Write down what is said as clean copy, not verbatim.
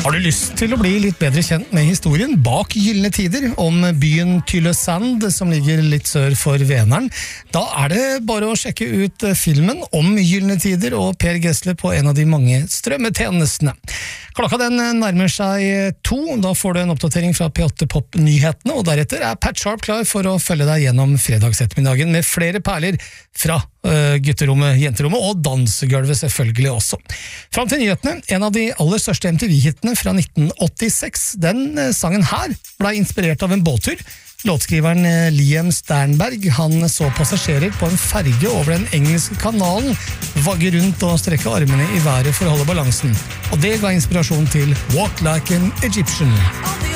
Har du lyst til å bli litt bedre kjent med historien bak Gyllene tider om byen Tylösand som ligger litt sør for Vänern? Da det bare å sjekke ut filmen om Gyllene tider og Per Gessle på en av de mange strømmetjenestene. Klokka den nærmer seg 2, da får du en oppdatering fra P8 Pop-nyhetene, og deretter Pat Sharp klar for å følge deg gjennom fredagsettermiddagen med flere perler fra gutterommet, jenterommet og dansegulvet selvfølgelig også. Fram til nyhetene, en av de aller største MTV-hittene fra 1986. Den sangen her ble inspirert av en båttur. Låtskriveren Liam Sternberg, han så passasjerer på en ferge over den engelske kanalen, vagge rundt og strekke armene i været for å holde balansen. Og det ga inspirasjon til Walk Like an Egyptian.